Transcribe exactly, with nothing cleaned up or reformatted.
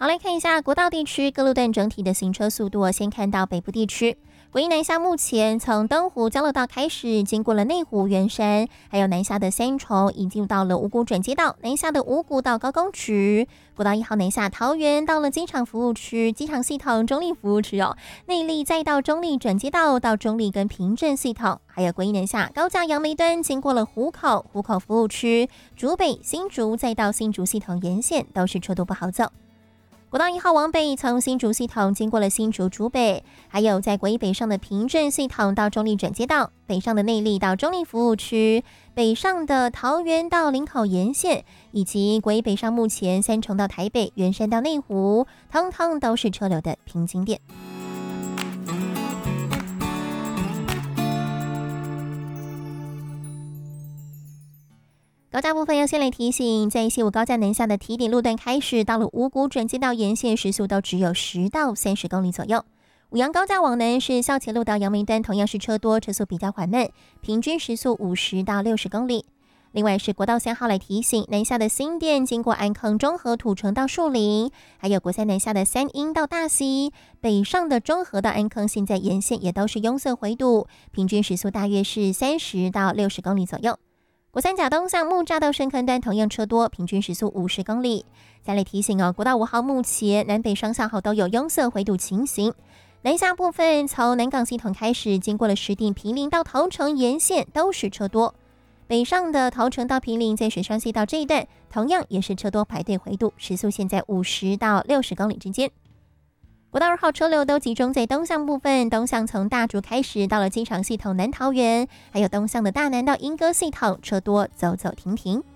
好，来看一下国道地区各路段整体的行车速度。先看到北部地区，国一南下目前从登湖交流道开始，经过了内湖、圆山，还有南下的三重，已经到了五股转接道，南下的五股到高工区，国道一号南下桃园，到了机场服务区、机场系统、中立服务区哦，内壢再到中立转接道，到中立跟平镇系统，还有国一南下高架杨梅端，经过了湖口、湖口服务区、竹北、新竹，再到新竹系统沿线，都是车多不好走。国道一号往北，从新竹系统经过了新竹竹北，还有在国一北上的平镇系统到中立转接道，北上的内壢到中立服务区，北上的桃园到林口沿线，以及国一北上目前三重到台北、圆山到内湖，通通都是车流的瓶颈点。高架部分要先来提醒，在西武高架南下的提顶路段开始，到了五股转接道沿线时速都只有十到三十公里左右。五杨高架往南是校前路到阳明端，同样是车多，车速比较缓慢，平均时速五十到六十公里。另外是国道三号来提醒，南下的新店经过安坑中和土城到树林，还有国三南下的三鹰到大溪，北上的中和到安坑，现在沿线也都是拥塞回堵，平均时速大约是三十到六十公里左右。国三甲东向木栅到深坑端同样车多，平均时速五十公里。再来提醒哦，国道五号目前南北双向后都有拥塞回堵情形。南下部分从南港系统开始，经过了石碇、坪林到头城沿线都是车多。北上的头城到坪林，在水双溪道这一段同样也是车多排队回堵，时速现在五十到六十公里之间。国道二号车流都集中在东向部分，东向从大竹开始到了机场系统南桃园，还有东向的大南到莺歌系统，车多走走停停。